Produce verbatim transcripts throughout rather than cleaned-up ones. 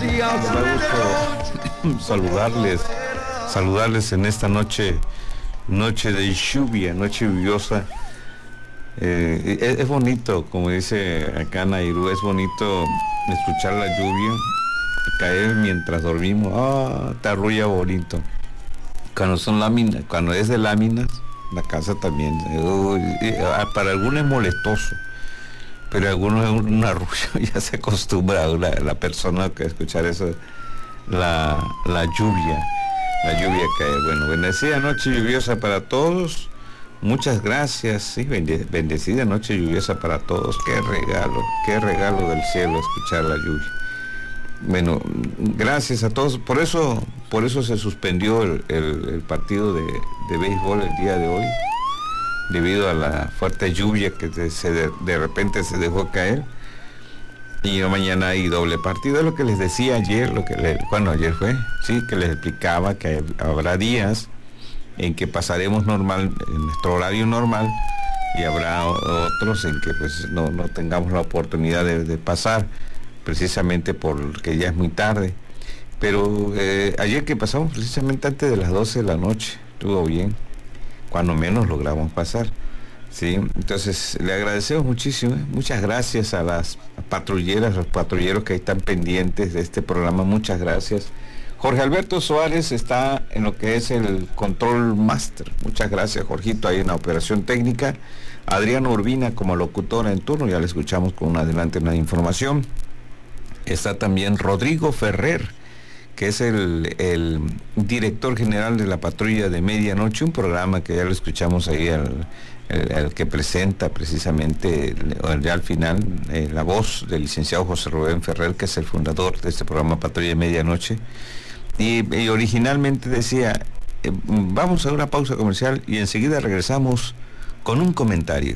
gusto saludarles, saludarles en esta noche, noche de lluvia, noche lluviosa. Eh, es, es bonito, como dice acá Nairú, es bonito escuchar la lluvia caer mientras dormimos. Ah, te arrulla bonito. Cuando son láminas, cuando es de láminas, la casa también. Uy, para algunos es molestoso, pero algunos es una arrulla, ya se acostumbra la, la persona a escuchar eso, la, la lluvia, la lluvia cae. Bueno, bendecida noche lluviosa para todos. Muchas gracias, sí, bendecida noche lluviosa para todos. Qué regalo, qué regalo del cielo escuchar la lluvia. Bueno, gracias a todos. Por eso, por eso se suspendió el, el, el partido de, de béisbol el día de hoy, debido a la fuerte lluvia que de, se de, de repente se dejó caer. Y mañana hay doble partido. Es lo que les decía ayer, lo que le, bueno, ayer fue, sí, que les explicaba que habrá días en que pasaremos normal, en nuestro horario normal, y habrá otros en que pues no, no tengamos la oportunidad de, de pasar, precisamente porque ya es muy tarde. Pero eh, ayer que pasamos precisamente antes de las doce de la noche, estuvo bien, cuando menos logramos pasar, ¿sí? Entonces le agradecemos muchísimo, ¿eh? Muchas gracias a las patrulleras, los patrulleros que están pendientes de este programa, muchas gracias. Jorge Alberto Suárez está en lo que es el Control Master. Muchas gracias, Jorgito, ahí en la operación técnica. Adriana Urbina como locutora en turno, ya le escuchamos con un adelante una información. Está también Rodrigo Ferrer, que es el, el director general de la Patrulla de Medianoche, un programa que ya lo escuchamos ahí, al, el, el que presenta precisamente ya al final eh, la voz del licenciado José Rubén Ferrer, que es el fundador de este programa Patrulla de Medianoche. Y, y originalmente decía, eh, vamos a una pausa comercial y enseguida regresamos con un comentario.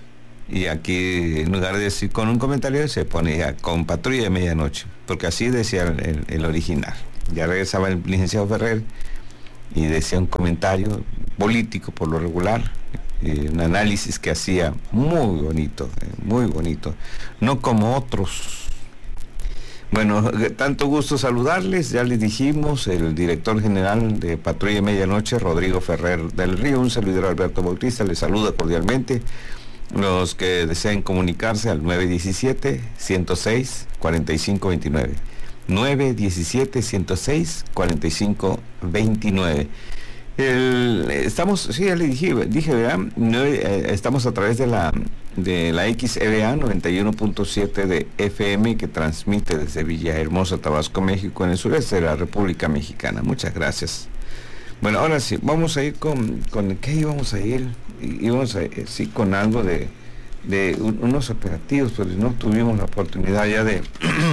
Y aquí, en lugar de decir con un comentario, se ponía con Patrulla de Medianoche, porque así decía el, el original. Ya regresaba el licenciado Ferrer y decía un comentario político por lo regular, eh, un análisis que hacía muy bonito, eh, muy bonito, no como otros. Bueno, tanto gusto saludarles, ya les dijimos, el director general de Patrulla de Medianoche, Rodrigo Ferrer del Río, un servidor Alberto Bautista, les saluda cordialmente. Los que deseen comunicarse al nueve diecisiete, ciento seis, cuarenta y cinco veintinueve. nueve diecisiete, ciento seis, cuarenta y cinco veintinueve. El, estamos, sí, ya le dije, dije ¿verdad? No, eh, estamos a través de la de la X E B A noventa y uno punto siete de F M, que transmite desde Villahermosa, Tabasco, México, en el sureste de la República Mexicana. Muchas gracias. Bueno, ahora sí, vamos a ir con, con ¿qué íbamos a ir? Íbamos a ir, sí, con algo de, de un, unos operativos, pero no tuvimos la oportunidad ya de,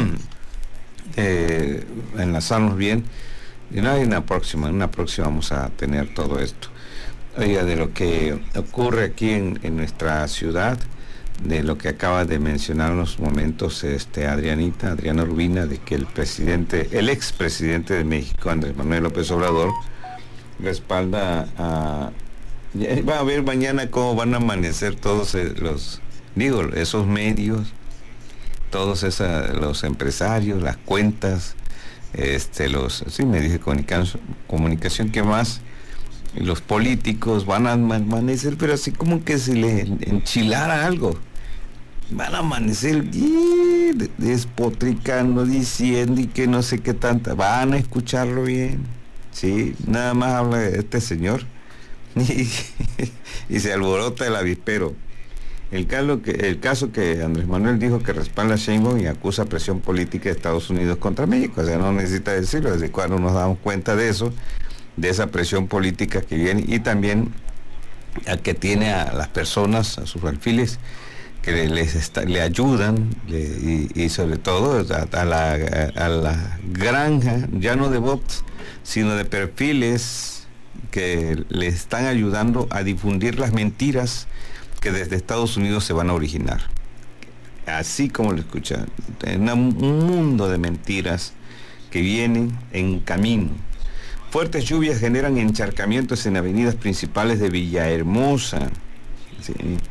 de enlazarnos bien. Y no, en la próxima, en la próxima vamos a tener todo esto. Oiga, de lo que ocurre aquí en, en nuestra ciudad, de lo que acaba de mencionar en los momentos este Adrianita, Adriana Urbina, de que el presidente, el expresidente de México, Andrés Manuel López Obrador, respalda a... Va a ver mañana cómo van a amanecer todos los, digo, esos medios, todos esos, los empresarios, las cuentas, este, los, sí, medios de comunicación, comunicación que más, los políticos van a amanecer, pero así como que se le enchilara algo. Van a amanecer y despotricando, diciendo y que no sé qué tanta. Van a escucharlo bien, sí, nada más habla de este señor y, y se alborota el avispero. El caso, que, el caso que Andrés Manuel dijo que respalda a Sheinbaum y acusa presión política de Estados Unidos contra México. O sea, no necesita decirlo, desde cuando nos damos cuenta de eso, de esa presión política que viene, y también a que tiene a las personas, a sus alfiles, que les está, le ayudan, le, y, y sobre todo a, a, la, a, a la granja, ya no de bots, sino de perfiles que le están ayudando a difundir las mentiras que desde Estados Unidos se van a originar. Así como lo escuchan, en un mundo de mentiras que vienen en camino. Fuertes lluvias generan encharcamientos en avenidas principales de Villahermosa, ¿sí?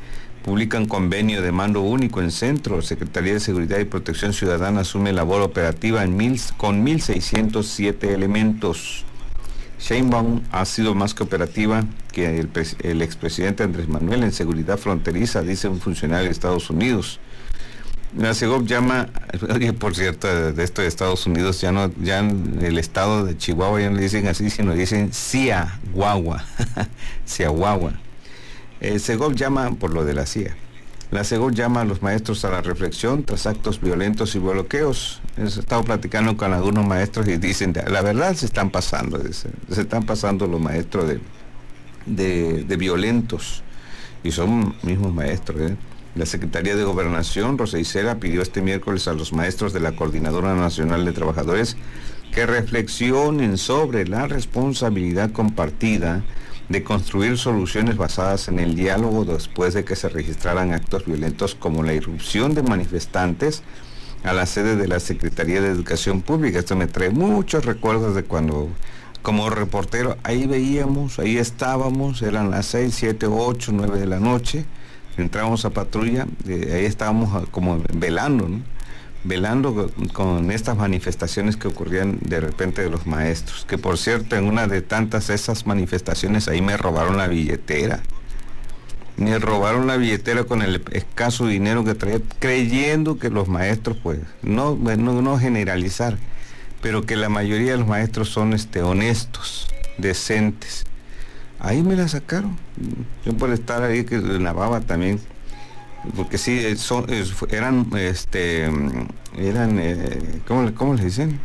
publican convenio de mando único en centro. Secretaría de Seguridad y Protección Ciudadana asume labor operativa en mil, con mil seiscientos siete elementos. Sheinbaum ha sido más que operativa que el, el expresidente Andrés Manuel en seguridad fronteriza, dice un funcionario de Estados Unidos. La Segov llama, oye, por cierto, de esto de Estados Unidos, ya no, ya en el estado de Chihuahua ya no le dicen así, sino dicen Chihuahua, Chihuahua. El Segov llama, por lo de la C I A, la Segov llama a los maestros a la reflexión tras actos violentos y bloqueos. He estado platicando con algunos maestros y dicen, la verdad se están pasando, se, se están pasando los maestros de, de, de violentos, y son mismos maestros, ¿eh? La Secretaría de Gobernación, Rosa Isela, pidió este miércoles a los maestros de la Coordinadora Nacional de Trabajadores que reflexionen sobre la responsabilidad compartida de construir soluciones basadas en el diálogo después de que se registraran actos violentos como la irrupción de manifestantes a la sede de la Secretaría de Educación Pública. Esto me trae muchos recuerdos de cuando, como reportero, ahí veíamos, ahí estábamos, eran las seis, siete, ocho, nueve de la noche, entramos a patrulla, eh, ahí estábamos como velando, ¿no? velando con, con estas manifestaciones que ocurrían de repente de los maestros, que por cierto en una de tantas esas manifestaciones ahí me robaron la billetera, me robaron la billetera con el escaso dinero que traía, creyendo que los maestros, pues, no, no, no generalizar, pero que la mayoría de los maestros son este, honestos, decentes. Ahí me la sacaron, yo por estar ahí que lavaba también, porque sí, son, eran, este, eran, eh, ¿cómo, cómo les dicen?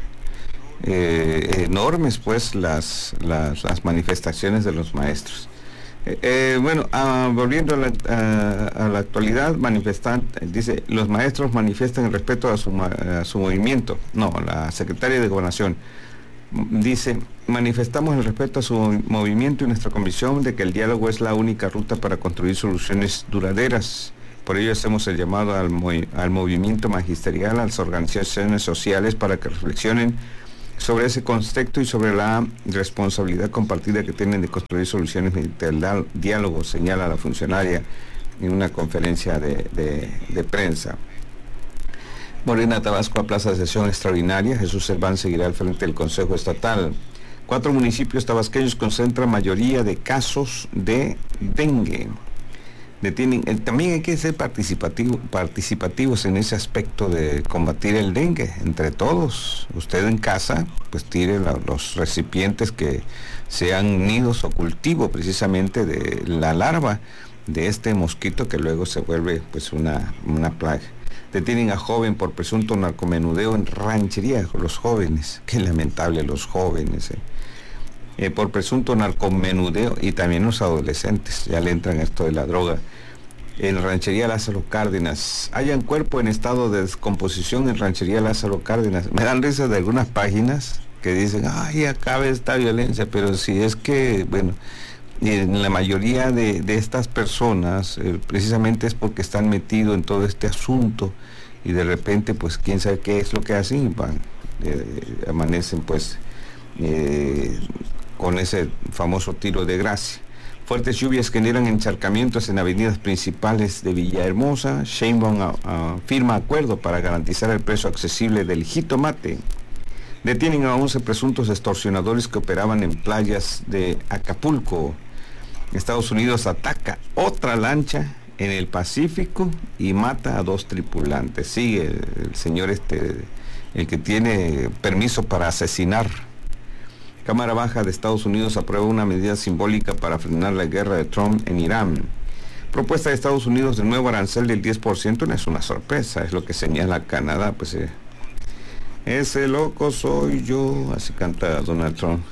Eh, enormes, pues, las, las, las manifestaciones de los maestros. Eh, eh, bueno, ah, volviendo a la, a, a la actualidad, manifestante, dice, los maestros manifiestan el respeto a su, a su movimiento. No, la secretaria de Gobernación dice, manifestamos el respeto a su movimiento y nuestra convicción de que el diálogo es la única ruta para construir soluciones duraderas. Por ello hacemos el llamado al, al movimiento magisterial, a las organizaciones sociales para que reflexionen sobre ese concepto y sobre la responsabilidad compartida que tienen de construir soluciones mediante el diálogo, señala la funcionaria en una conferencia de, de, de prensa. Morena Tabasco a plaza de sesión extraordinaria. Jesús Serván seguirá al frente del Consejo Estatal. Cuatro municipios tabasqueños concentran mayoría de casos de dengue. Detienen, eh, también hay que ser participativo, participativos en ese aspecto de combatir el dengue entre todos. Usted en casa, pues tire la, los recipientes que sean nidos o cultivo precisamente de la larva de este mosquito que luego se vuelve pues una, una plaga. Detienen a joven por presunto narcomenudeo en Ranchería, los jóvenes, qué lamentable los jóvenes, eh. Eh, por presunto narcomenudeo, y también los adolescentes, ya le entran a esto de la droga. En Ranchería Lázaro Cárdenas, hallan cuerpo en estado de descomposición en Ranchería Lázaro Cárdenas. Me dan risa de algunas páginas que dicen, ay, acabe esta violencia, pero si es que, bueno, en la mayoría de, de estas personas, eh, precisamente es porque están metidos en todo este asunto, y de repente, pues, quién sabe qué es lo que hacen, van, eh, amanecen, pues, eh, con ese famoso tiro de gracia. Fuertes lluvias generan encharcamientos en avenidas principales de Villahermosa. Sheinbaum a, a, firma acuerdo para garantizar el precio accesible del jitomate. Detienen a once presuntos extorsionadores que operaban en playas de Acapulco. Estados Unidos ataca otra lancha en el Pacífico y mata a dos tripulantes. Sí, el, el señor este, el que tiene permiso para asesinar. Cámara Baja de Estados Unidos aprueba una medida simbólica para frenar la guerra de Trump en Irán. Propuesta de Estados Unidos de nuevo arancel del diez por ciento no es una sorpresa, es lo que señala Canadá, pues eh, ese loco soy yo, así canta Donald Trump.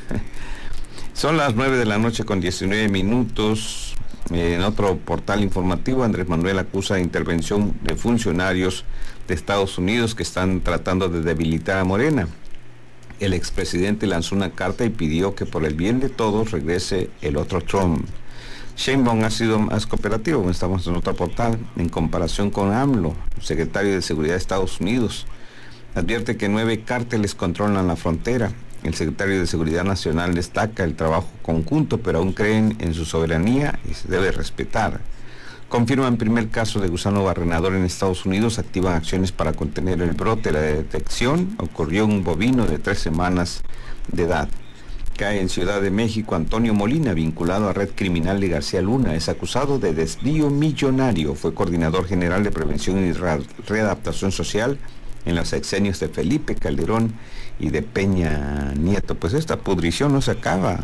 Son las nueve de la noche con diecinueve minutos. En otro portal informativo, Andrés Manuel acusa de intervención de funcionarios de Estados Unidos que están tratando de debilitar a Morena. El expresidente lanzó una carta y pidió que por el bien de todos regrese el otro Trump. Sheinbaum ha sido más cooperativo, estamos en otro portal, en comparación con AMLO, secretario de Seguridad de Estados Unidos. Advierte que nueve cárteles controlan la frontera. El secretario de Seguridad Nacional destaca el trabajo conjunto, pero aún creen en su soberanía y se debe respetar. Confirman primer caso de gusano barrenador en Estados Unidos, activan acciones para contener el brote. La detección ocurrió en un bovino de tres semanas de edad. Cae en Ciudad de México Antonio Molina, vinculado a red criminal de García Luna. Es acusado de desvío millonario. Fue coordinador general de prevención y readaptación social en los sexenios de Felipe Calderón y de Peña Nieto. Pues esta pudrición no se acaba.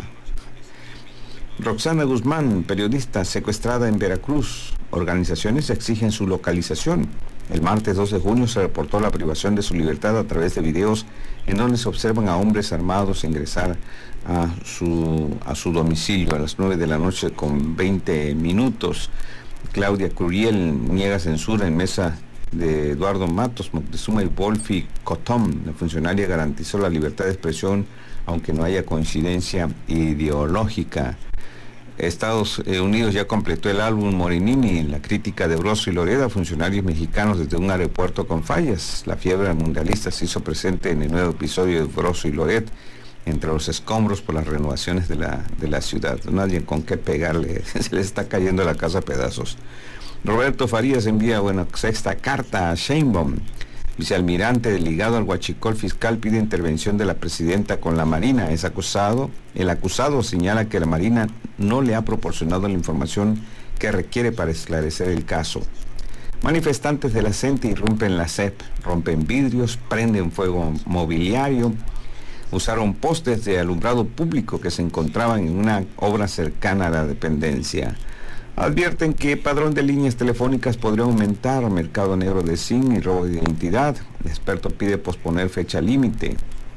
Roxana Guzmán, periodista secuestrada en Veracruz. Organizaciones exigen su localización. El martes dos de junio se reportó la privación de su libertad a través de videos en donde se observan a hombres armados ingresar a su, a su domicilio a las nueve de la noche con veinte minutos. Claudia Curiel niega censura en mesa de Eduardo Matos. Moctezuma y Wolfi Cottom, la funcionaria, garantizó la libertad de expresión aunque no haya coincidencia ideológica. Estados Unidos ya completó el álbum Morenini, la crítica de Broso y Loreda, funcionarios mexicanos desde un aeropuerto con fallas. La fiebre mundialista se hizo presente en el nuevo episodio de Broso y Loret, entre los escombros por las renovaciones de la, de la ciudad. Nadie con qué pegarle, se les está cayendo la casa a pedazos. Roberto Farías envía, bueno, sexta carta a Sheinbaum. Vicealmirante ligado al huachicol fiscal pide intervención de la presidenta con la Marina. Es acusado, el acusado señala que la Marina no le ha proporcionado la información que requiere para esclarecer el caso. Manifestantes de la CENTE irrumpen la C E P, rompen vidrios, prenden fuego mobiliario, usaron postes de alumbrado público que se encontraban en una obra cercana a la dependencia. Advierten que padrón de líneas telefónicas podría aumentar, mercado negro de SIM y robo de identidad. El experto pide posponer fecha límite.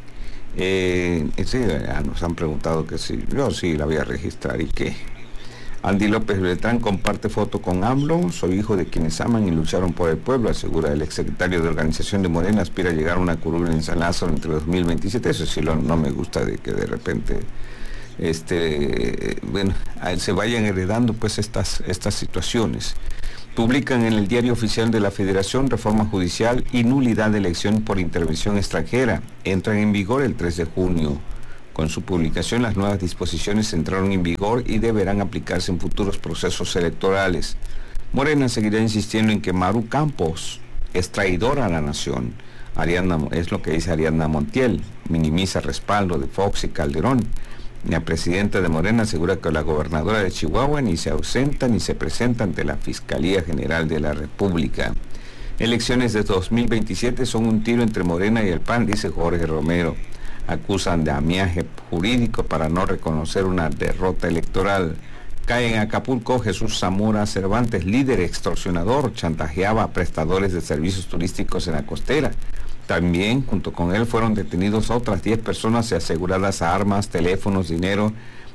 Eh, sí, nos han preguntado que sí, yo sí la voy a registrar y qué. Andy López Beltrán comparte foto con AMLO. Soy hijo de quienes aman y lucharon por el pueblo, asegura el exsecretario de organización de Morena. Aspira a llegar a una curul en San Lázaro entre dos mil veintisiete. Eso sí lo, no me gusta de que de repente este bueno se vayan heredando pues estas estas situaciones. Publican en el Diario Oficial de la Federación reforma judicial y nulidad de elección por intervención extranjera. Entran en vigor el tres de junio. Con su publicación, las nuevas disposiciones entraron en vigor y deberán aplicarse en futuros procesos electorales. Morena seguirá insistiendo en que Maru Campos es traidora a la nación. Ariadna, es lo que dice Ariadna Montiel, minimiza respaldo de Fox y Calderón. La presidenta de Morena asegura que la gobernadora de Chihuahua ni se ausenta ni se presenta ante la Fiscalía General de la República. Elecciones de dos mil veintisiete son un tiro entre Morena y el P A N, dice Jorge Romero. Acusan de amiaje jurídico para no reconocer una derrota electoral. Cae en Acapulco Jesús Zamora Cervantes, líder extorsionador, chantajeaba a prestadores de servicios turísticos en la costera. También, junto con él, fueron detenidos otras diez personas y aseguradas a armas, teléfonos, dinero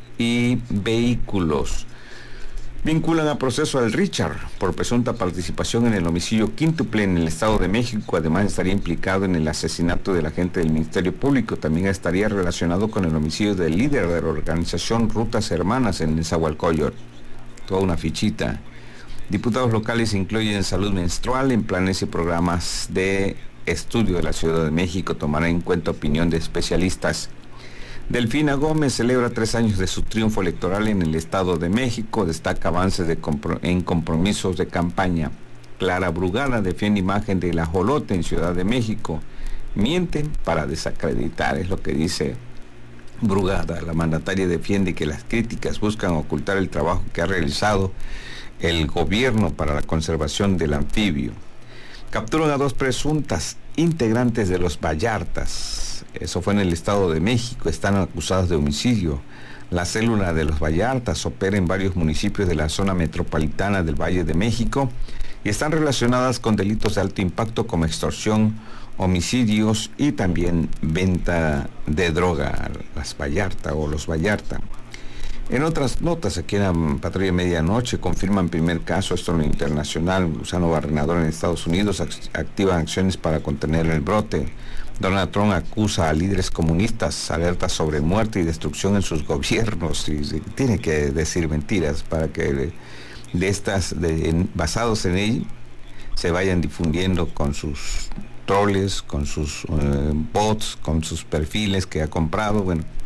y vehículos. Vinculan a proceso al Richard por presunta participación en el homicidio quíntuple en el Estado de México. Además, estaría implicado en el asesinato del agente del Ministerio Público. También estaría relacionado con el homicidio del líder de la organización Rutas Hermanas en Nezahualcóyotl. Toda una fichita. Diputados locales incluyen salud menstrual en planes y programas de estudio de la Ciudad de México. Tomará en cuenta opinión de especialistas. Delfina Gómez celebra tres años de su triunfo electoral en el Estado de México. Destaca avances de compro- en compromisos de campaña. Clara Brugada defiende imagen del ajolote en Ciudad de México. Mienten para desacreditar, es lo que dice Brugada. La mandataria defiende que las críticas buscan ocultar el trabajo que ha realizado el gobierno para la conservación del anfibio. Capturan a dos presuntas integrantes de los Vallartas. Eso fue en el Estado de México. Están acusados de homicidio. La célula de los Vallartas opera en varios municipios de la zona metropolitana del Valle de México y están relacionadas con delitos de alto impacto como extorsión, homicidios y también venta de droga. Las Vallarta o los Vallarta. En otras notas, aquí en la Patrulla Medianoche confirman primer caso, esto en lo internacional, gusano barrenador en Estados Unidos, activan acciones para contener el brote. Donald Trump acusa a líderes comunistas, alerta sobre muerte y destrucción en sus gobiernos, y, y tiene que decir mentiras para que de, de estas, de, en, basados en él, se vayan difundiendo con sus troles, con sus eh, bots, con sus perfiles que ha comprado. Bueno,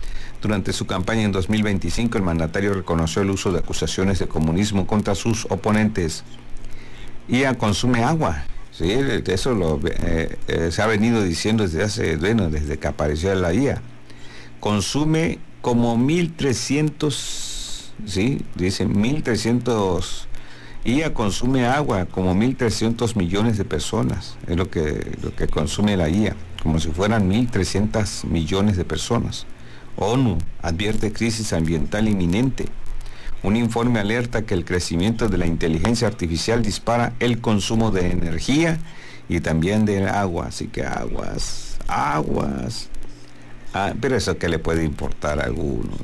Durante su campaña en dos mil veinticinco, el mandatario reconoció el uso de acusaciones de comunismo contra sus oponentes. I A consume agua. Sí, eso lo, eh, eh, se ha venido diciendo desde hace, bueno, desde que apareció la I A. Consume como mil trescientos, sí, dice mil trescientos, I A consume agua como mil trescientos millones de personas, es lo que, lo que consume la I A, como si fueran mil trescientos millones de personas. ONU advierte crisis ambiental inminente. Un informe alerta que el crecimiento de la inteligencia artificial dispara el consumo de energía y también de agua. Así que aguas, aguas. Ah, pero eso que le puede importar a algunos.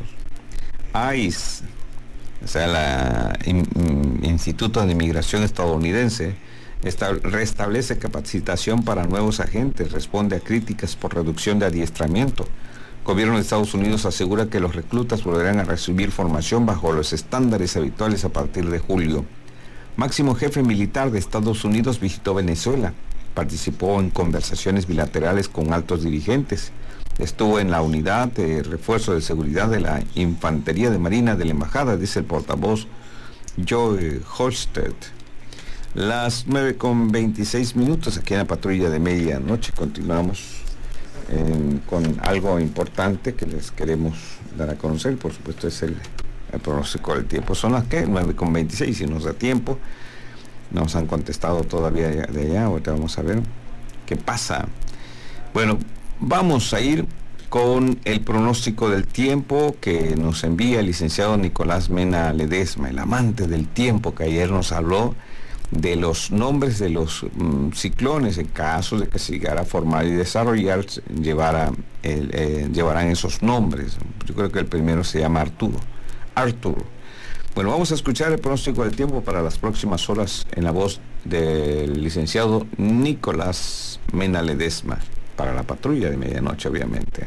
I C E, o sea, el Instituto de Inmigración estadounidense, esta, restablece capacitación para nuevos agentes, responde a críticas por reducción de adiestramiento. El gobierno de Estados Unidos asegura que los reclutas volverán a recibir formación bajo los estándares habituales a partir de julio. Máximo jefe militar de Estados Unidos visitó Venezuela, participó en conversaciones bilaterales con altos dirigentes, estuvo en la unidad de refuerzo de seguridad de la Infantería de Marina de la Embajada, dice el portavoz Joe Holstead. Las nueve con veintiséis minutos aquí en la patrulla de medianoche. Continuamos Eh, con algo importante que les queremos dar a conocer. Por supuesto es el, el pronóstico del tiempo. Son las que nueve con veintiséis, si nos da tiempo. Nos han contestado todavía de allá. Ahorita vamos a ver qué pasa. Bueno, vamos a ir con el pronóstico del tiempo que nos envía el licenciado Nicolás Mena Ledesma, el amante del tiempo, que ayer nos habló de los nombres de los um, ciclones en caso de que se llegara a formar y desarrollar, llevara el, eh, llevarán esos nombres. Yo creo que el primero se llama Arturo. Arturo. Bueno, vamos a escuchar el pronóstico del tiempo para las próximas horas en la voz del licenciado Nicolás Mena Ledesma, para la patrulla de medianoche, obviamente.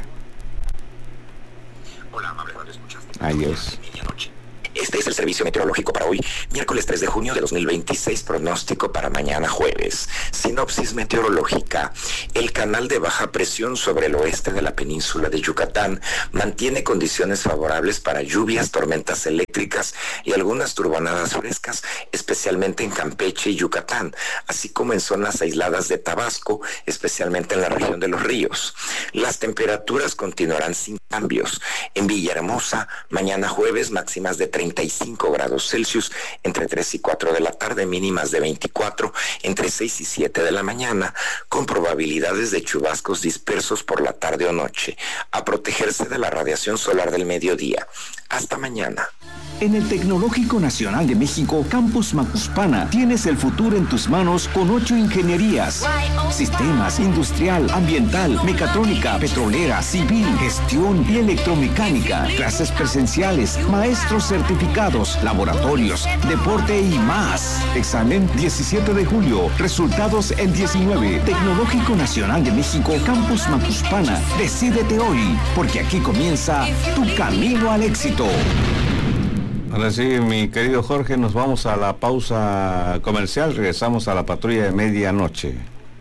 Hola, amable radio escuchas. Adiós. Este es el servicio meteorológico para hoy, miércoles tres de junio de dos mil veintiséis, pronóstico para mañana jueves. Sinopsis meteorológica. El canal de baja presión sobre el oeste de la península de Yucatán mantiene condiciones favorables para lluvias, tormentas eléctricas y algunas turbonadas frescas, especialmente en Campeche y Yucatán, así como en zonas aisladas de Tabasco, especialmente en la región de los ríos. Las temperaturas continuarán sin cambios. En Villahermosa, mañana jueves, máximas de treinta y cinco grados Celsius, entre tres y cuatro de la tarde, mínimas de veinticuatro, entre seis y siete de la mañana, con probabilidades de chubascos dispersos por la tarde o noche. A protegerse de la radiación solar del mediodía. Hasta mañana. En el Tecnológico Nacional de México, Campus Macuspana, tienes el futuro en tus manos con ocho ingenierías: sistemas, industrial, ambiental, mecatrónica, petrolera, civil, gestión y electromecánica, clases presenciales, maestros certificados, laboratorios, deporte y más. Examen diecisiete de julio, resultados el diecinueve. Tecnológico Nacional de México, Campus Macuspana. Decídete hoy, porque aquí comienza tu camino al éxito. Ahora sí, mi querido Jorge, nos vamos a la pausa comercial, regresamos a la patrulla de medianoche.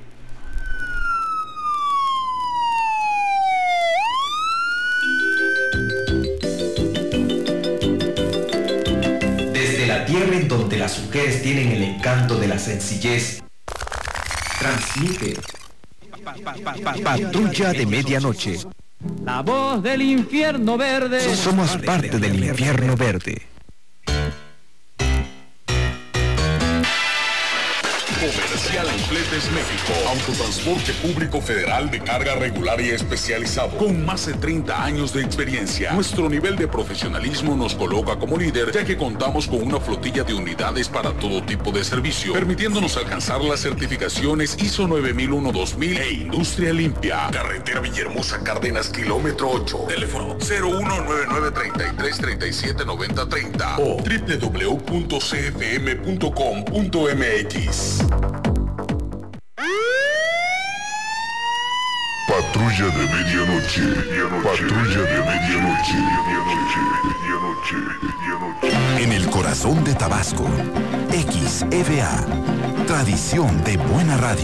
Desde la tierra en donde las mujeres tienen el encanto de la sencillez, transmite Patrulla de Medianoche. La voz del infierno verde. Somos parte del infierno verde. Comercial Fletes México. Autotransporte público federal de carga regular y especializado. Con más de treinta años de experiencia. Nuestro nivel de profesionalismo nos coloca como líder, ya que contamos con una flotilla de unidades para todo tipo de servicio, permitiéndonos alcanzar las certificaciones I S O nueve mil uno dos mil e Industria Limpia. Carretera Villahermosa Cárdenas, kilómetro ocho. Teléfono cero uno nueve nueve, treinta y tres, treinta y siete, noventa, treinta o doble u doble u doble u punto c f m punto com punto m x. Patrulla de medianoche, medianoche, patrulla de medianoche, medianoche, medianoche, medianoche. En el corazón de Tabasco, X F A, tradición de buena radio.